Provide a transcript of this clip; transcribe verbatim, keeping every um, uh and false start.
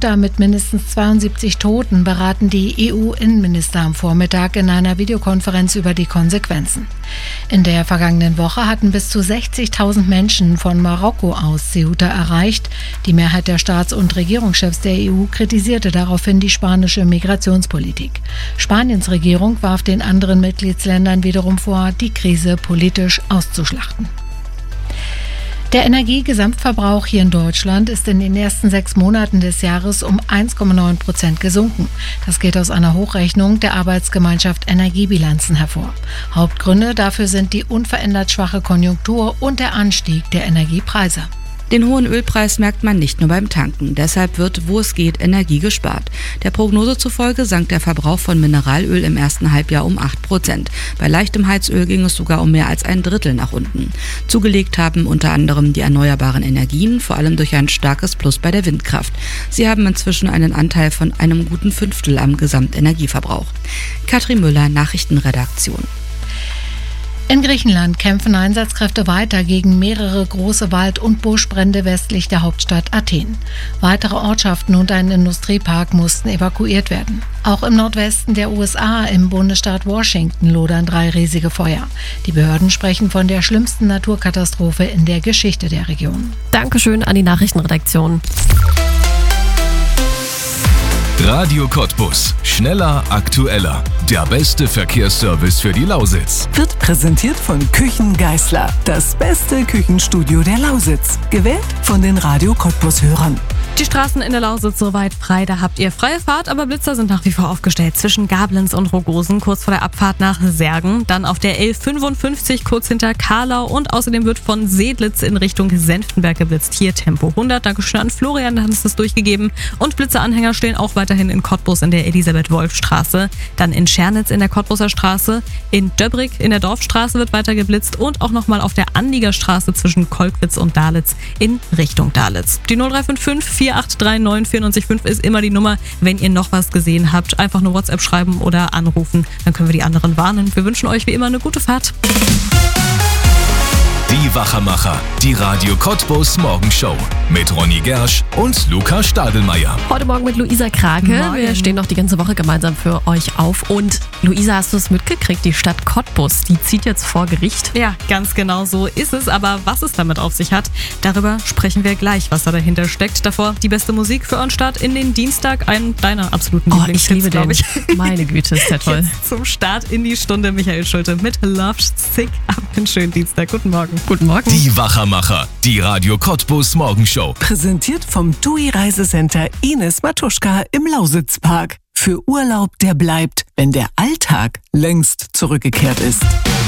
Ceuta mit mindestens zweiundsiebzig Toten beraten die E U-Innenminister am Vormittag in einer Videokonferenz über die Konsequenzen. In der vergangenen Woche hatten bis zu sechzigtausend Menschen von Marokko aus Ceuta erreicht. Die Mehrheit der Staats- und Regierungschefs der E U kritisierte daraufhin die spanische Migrationspolitik. Spaniens Regierung warf den anderen Mitgliedsländern wiederum vor, die Krise politisch auszuschlachten. Der Energiegesamtverbrauch hier in Deutschland ist in den ersten sechs Monaten des Jahres um eins Komma neun Prozent gesunken. Das geht aus einer Hochrechnung der Arbeitsgemeinschaft Energiebilanzen hervor. Hauptgründe dafür sind die unverändert schwache Konjunktur und der Anstieg der Energiepreise. Den hohen Ölpreis merkt man nicht nur beim Tanken. Deshalb wird, wo es geht, Energie gespart. Der Prognose zufolge sank der Verbrauch von Mineralöl im ersten Halbjahr um acht Prozent. Bei leichtem Heizöl ging es sogar um mehr als ein Drittel nach unten. Zugelegt haben unter anderem die erneuerbaren Energien, vor allem durch ein starkes Plus bei der Windkraft. Sie haben inzwischen einen Anteil von einem guten Fünftel am Gesamtenergieverbrauch. Katrin Müller, Nachrichtenredaktion. In Griechenland kämpfen Einsatzkräfte weiter gegen mehrere große Wald- und Buschbrände westlich der Hauptstadt Athen. Weitere Ortschaften und ein Industriepark mussten evakuiert werden. Auch im Nordwesten der U S A, im Bundesstaat Washington, lodern drei riesige Feuer. Die Behörden sprechen von der schlimmsten Naturkatastrophe in der Geschichte der Region. Dankeschön an die Nachrichtenredaktion. Radio Cottbus. Schneller, aktueller. Der beste Verkehrsservice für die Lausitz. Wird präsentiert von Küchen Geißler. Das beste Küchenstudio der Lausitz. Gewählt von den Radio Cottbus-Hörern. Die Straßen in der Lausitz soweit frei, da habt ihr freie Fahrt, aber Blitzer sind nach wie vor aufgestellt zwischen Gablenz und Rogosen, kurz vor der Abfahrt nach Särgen, dann auf der L fünfundfünfzig kurz hinter Karlau und außerdem wird von Sedlitz in Richtung Senftenberg geblitzt, hier Tempo hundert. Dankeschön an Florian, der hat uns das durchgegeben und Blitzeranhänger stehen auch weiterhin in Cottbus in der Elisabeth-Wolf-Straße, dann in Schernitz in der Cottbuser Straße, in Döbrig in der Dorfstraße wird weiter geblitzt und auch nochmal auf der Anliegerstraße zwischen Kolkwitz und Dalitz in Richtung Dalitz. Die null drei fünf fünf vier acht drei neun vier neun fünf ist immer die Nummer, wenn ihr noch was gesehen habt. Einfach eine WhatsApp schreiben oder anrufen, dann können wir die anderen warnen. Wir wünschen euch wie immer eine gute Fahrt. Die Wachermacher, die Radio Cottbus Morgenshow mit Ronny Gersch und Luca Stadelmeier. Heute Morgen mit Luisa Krake. Morgen. Wir stehen noch die ganze Woche gemeinsam für euch auf. Und Luisa, hast du es mitgekriegt? Die Stadt Cottbus, die zieht jetzt vor Gericht. Ja, ganz genau so ist es. Aber was es damit auf sich hat, darüber sprechen wir gleich, was da dahinter steckt. Davor die beste Musik für euren Start in den Dienstag. Einen deiner absoluten Oh, ich liebe den. glaube ich. Meine Güte, ist der toll. Jetzt zum Start in die Stunde Michael Schulte mit Love Sick. Ab einen schönen Dienstag. Guten Morgen. Guten Morgen. Die Wachermacher, die Radio Cottbus Morgenshow. Präsentiert vom T U I Reisecenter Ines Matuschka im Lausitzpark. Für Urlaub, der bleibt, wenn der Alltag längst zurückgekehrt ist.